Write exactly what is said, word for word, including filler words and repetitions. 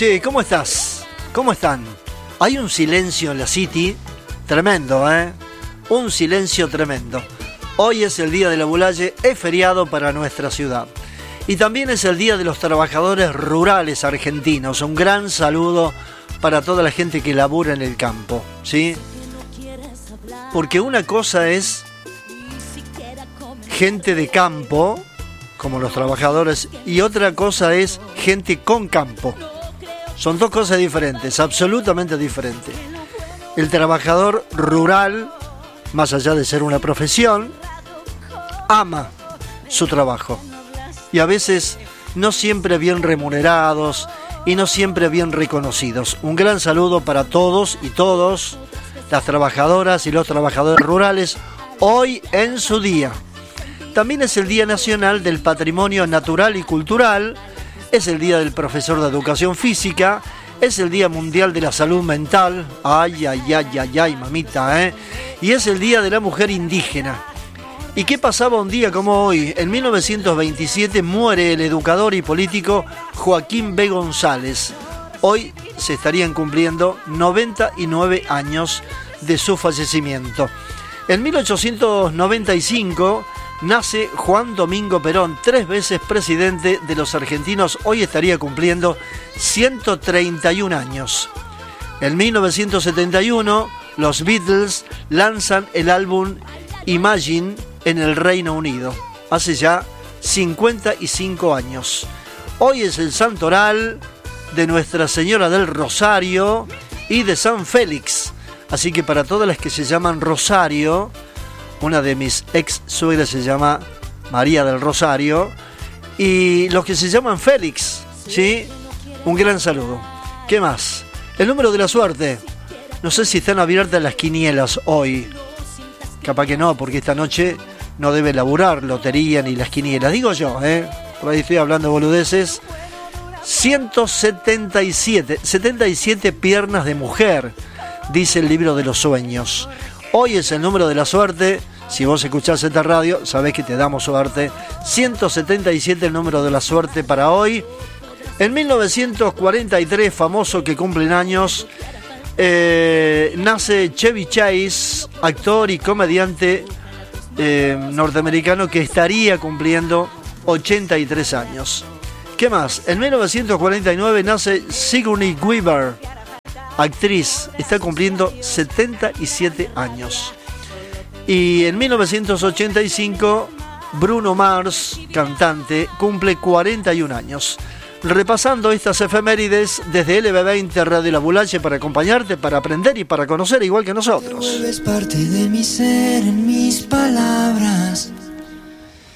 Che, ¿cómo estás? ¿Cómo están? Hay un silencio en la City tremendo, ¿eh? Un silencio tremendo. Hoy es el día de la Bulaye, es feriado para nuestra ciudad. Y también es el día de los trabajadores rurales argentinos. Un gran saludo para toda la gente que labura en el campo, ¿sí? Porque una cosa es gente de campo, como los trabajadores, y otra cosa es gente con campo. Son dos cosas diferentes, absolutamente diferentes. El trabajador rural, más allá de ser una profesión, ama su trabajo. Y a veces no siempre bien remunerados y no siempre bien reconocidos. Un gran saludo para todos y todos, las trabajadoras y los trabajadores rurales, hoy en su día. También es el Día Nacional del Patrimonio Natural y Cultural, es el Día del Profesor de Educación Física, es el Día Mundial de la Salud Mental, ay, ay, ay, ay, ay, mamita, ¿eh? Y es el Día de la Mujer Indígena. ¿Y qué pasaba un día como hoy? En mil novecientos veintisiete muere el educador y político Joaquín B. González. Hoy se estarían cumpliendo noventa y nueve años de su fallecimiento. En mil ochocientos noventa y cinco nace Juan Domingo Perón, tres veces presidente de los argentinos. Hoy estaría cumpliendo ciento treinta y un años. En mil novecientos setenta y uno, los Beatles lanzan el álbum Imagine en el Reino Unido. Hace ya cincuenta y cinco años. Hoy es el santoral de Nuestra Señora del Rosario y de San Félix. Así que para todas las que se llaman Rosario, una de mis ex suegras se llama María del Rosario, y los que se llaman Félix, ¿sí? Un gran saludo. ¿Qué más? El número de la suerte. No sé si están abiertas las quinielas hoy. Capaz que no, porque esta noche no debe laburar lotería ni las quinielas. Digo yo, ¿eh? Por ahí estoy hablando boludeces. ciento setenta y siete, setenta y siete piernas de mujer, dice el libro de los sueños. Hoy es el número de la suerte. Si vos escuchás esta radio, sabés que te damos suerte. ciento setenta y siete el número de la suerte para hoy. En mil novecientos cuarenta y tres, famoso que cumplen años, eh, nace Chevy Chase, actor y comediante eh, norteamericano que estaría cumpliendo ochenta y tres años. ¿Qué más? En mil novecientos cuarenta y nueve nace Sigourney Weaver, actriz, está cumpliendo setenta y siete años. Y en mil novecientos ochenta y cinco, Bruno Mars, cantante, cumple cuarenta y un años. Repasando estas efemérides desde L B veinte Radio La Bulaye para acompañarte, para aprender y para conocer igual que nosotros. Te vuelves parte de mi ser, en mis palabras.